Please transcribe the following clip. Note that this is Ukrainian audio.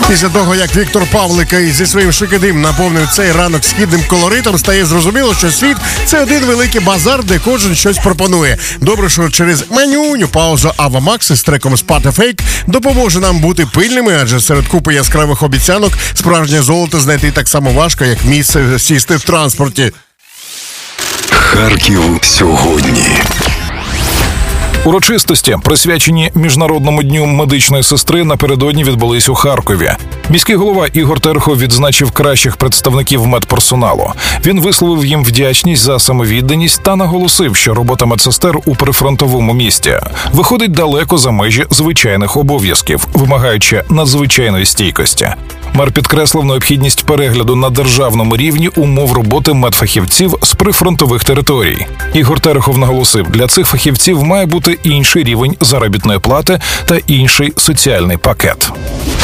Після того, як Віктор Павлика зі своїм шикидим наповнив цей ранок східним колоритом, стає зрозуміло, що світ – це один великий базар, де кожен щось пропонує. Добре, що через манюню паузу Ава Макс з треком «Спати фейк» допоможе нам бути пильними, адже серед купи яскравих обіцянок справжнє золото знайти так само важко, як місце сісти в транспорті. Харків сьогодні. Урочистості, присвячені Міжнародному дню медичної сестри, напередодні відбулись у Харкові. Міський голова Ігор Терехов відзначив кращих представників медперсоналу. Він висловив їм вдячність за самовідданість та наголосив, що робота медсестер у прифронтовому місті виходить далеко за межі звичайних обов'язків, вимагаючи надзвичайної стійкості. Мер підкреслив необхідність перегляду на державному рівні умов роботи медфахівців з прифронтових територій. Ігор Терехов наголосив, для цих фахівців має бути інший рівень заробітної плати та інший соціальний пакет.